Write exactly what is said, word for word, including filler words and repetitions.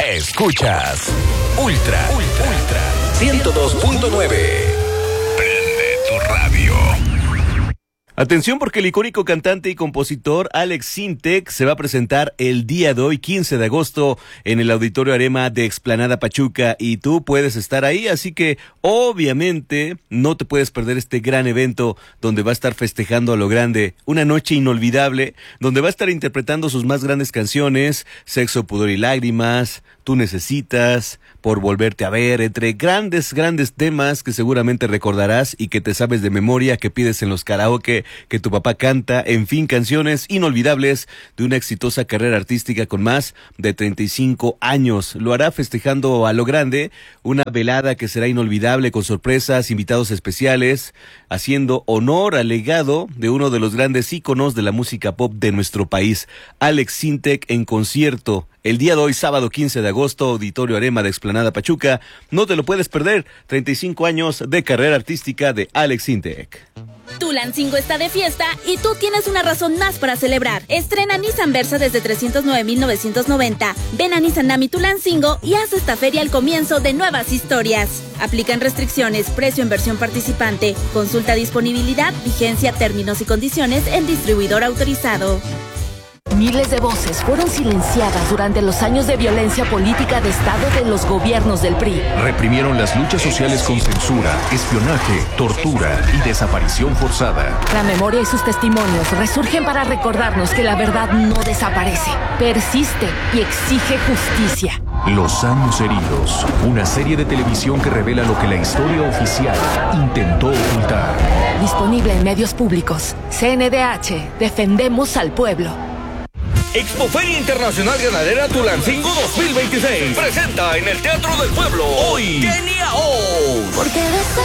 Escuchas Ultra, Ultra, Ultra ciento dos punto nueve. Prende tu radio. Atención, porque el icónico cantante y compositor Alex Sintek se va a presentar el día de hoy, quince de agosto, en el Auditorio Arema de Explanada Pachuca, y tú puedes estar ahí, así que obviamente no te puedes perder este gran evento donde va a estar festejando a lo grande, una noche inolvidable, donde va a estar interpretando sus más grandes canciones, Sexo, Pudor y Lágrimas, Tú Necesitas, Por Volverte a Ver, entre grandes, grandes temas que seguramente recordarás y que te sabes de memoria, que pides en los karaoke, que tu papá canta, en fin, canciones inolvidables de una exitosa carrera artística con más de treinta y cinco años. Lo hará festejando a lo grande, una velada que será inolvidable con sorpresas, invitados especiales, haciendo honor al legado de uno de los grandes íconos de la música pop de nuestro país, Alex Sintek en concierto. El día de hoy, sábado quince de agosto, Auditorio Arema de Explanada Pachuca. No te lo puedes perder. treinta y cinco años de carrera artística de Alex Sintek. Tulancingo está de fiesta y tú tienes una razón más para celebrar. Estrena Nissan Versa desde trescientos nueve mil novecientos noventa. Ven a Nissan Nami Tulancingo y haz esta feria el comienzo de nuevas historias. Aplican restricciones, precio en versión participante. Consulta disponibilidad, vigencia, términos y condiciones en distribuidor autorizado. Miles de voces fueron silenciadas durante los años de violencia política de Estado de los gobiernos del P R I. Reprimieron las luchas sociales con censura, espionaje, tortura y desaparición forzada. La memoria y sus testimonios resurgen para recordarnos que la verdad no desaparece, persiste y exige justicia. Los años heridos, una serie de televisión que revela lo que la historia oficial intentó ocultar. Disponible en medios públicos. C N D H, defendemos al pueblo. Expoferia Internacional Ganadera Tulancingo dos mil veintiséis presenta en el Teatro del Pueblo hoy Kenia O. Porque